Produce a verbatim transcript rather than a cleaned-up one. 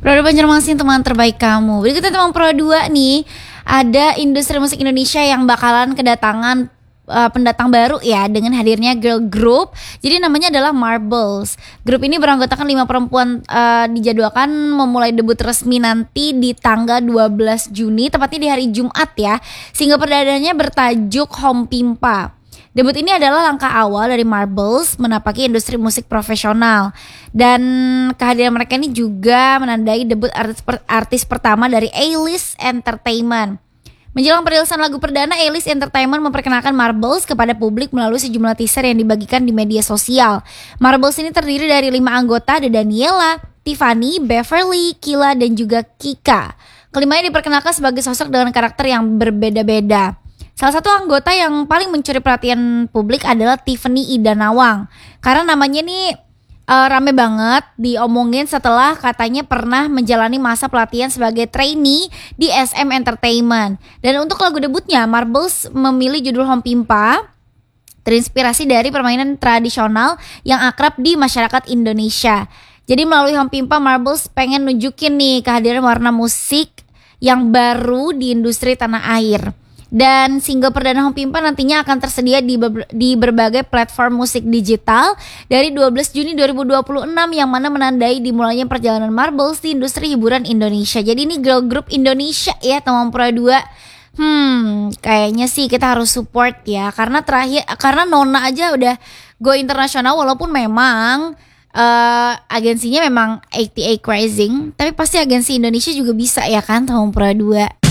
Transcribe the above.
Pro dua Banjarmasin, teman terbaik kamu. Berikutnya teman Pro dua nih, ada industri musik Indonesia yang bakalan kedatangan uh, pendatang baru ya, dengan hadirnya girl group. Jadi namanya adalah Marbles. Grup ini beranggotakan lima perempuan, uh, dijadwalkan memulai debut resmi nanti di tanggal dua belas Juni, tepatnya di hari Jumat ya. Single perdananya bertajuk Home Pimpa. Debut ini adalah langkah awal dari Marbles menapaki industri musik profesional. Dan kehadiran mereka ini juga menandai debut artis, per, artis pertama dari A-List Entertainment. Menjelang perilisan lagu perdana, A-List Entertainment memperkenalkan Marbles kepada publik melalui sejumlah teaser yang dibagikan di media sosial. Marbles ini terdiri dari lima anggota, ada Daniela, Tiffany, Beverly, Kila, dan juga Kika. Kelimanya diperkenalkan sebagai sosok dengan karakter yang berbeda-beda. Salah satu anggota yang paling mencuri perhatian publik adalah Tiffany Ida Nawang. Karena namanya nih uh, rame banget diomongin setelah katanya pernah menjalani masa pelatihan sebagai trainee di S M Entertainment. Dan untuk lagu debutnya, Marbles memilih judul Home Pimpa, terinspirasi dari permainan tradisional yang akrab di masyarakat Indonesia. Jadi melalui Home Pimpa, Marbles pengen nunjukin nih kehadiran warna musik yang baru di industri tanah air. Dan single perdana Home Pimpa nantinya akan tersedia di, be- di berbagai platform musik digital dari dua belas Juni dua ribu dua puluh enam, yang mana menandai dimulainya perjalanan Marbles di industri hiburan Indonesia. Jadi ini girl group Indonesia ya teman Pro dua. Hmm, kayaknya sih kita harus support ya, karena terakhir karena Nona aja udah go internasional, walaupun memang uh, agensinya memang delapan puluh delapan Rising, tapi pasti agensi Indonesia juga bisa ya kan teman Pro dua.